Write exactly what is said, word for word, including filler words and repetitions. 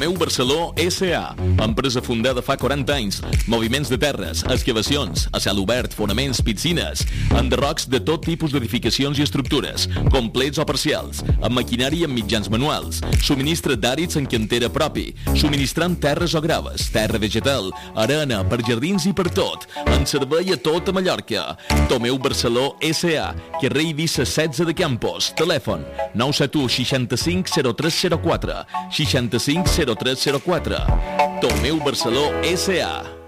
Tomeu Barceló S A, empresa fundada fa quaranta anys. Moviments de terres, excavacions, a cel obert, fonaments, piscines, enderrocs de tot tipus d'edificacions i estructures, complets o parcials, amb maquinari i amb mitjans manuals. Subministra d'àrids en cantera propi, subministrant terres o graves, terra vegetal, arena, per jardins i per tot. En servei a tota Mallorca. Tomeu Barceló S A, carrer Eivissa setze de Campos. Telèfon nou set u seixanta-cinc zero tres zero quatre, seixanta-cinc zero tres zero quatre. Tomeu Barceló S A.